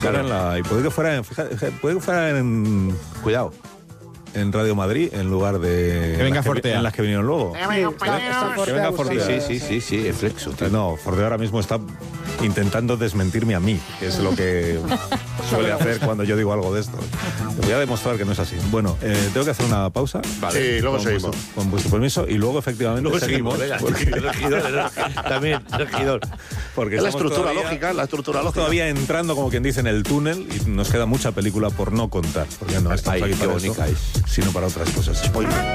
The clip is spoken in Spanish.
Claro. Y puede que fuera, puede que fuera en... Cuidado. En Radio Madrid, en lugar de... Que venga Fortea. En las que vinieron luego. Que venga Fortea. Sí, es Flexo. No, Fortea ahora mismo está intentando desmentirme a mí, que es lo que suele hacer cuando yo digo algo de esto. Voy a demostrar que no es así. Bueno, tengo que hacer una pausa. Vale. Sí, luego seguimos. Con vuestro permiso, y luego efectivamente Luego seguimos. También, regidor. Porque Es la estamos estructura todavía- lógica, la estructura Estamos lógica. todavía entrando, como quien dice, en el túnel, y nos queda mucha película por no contar, porque no estamos Ay, aquí qué para eso, bonita es. sino para otras cosas. Muy bien.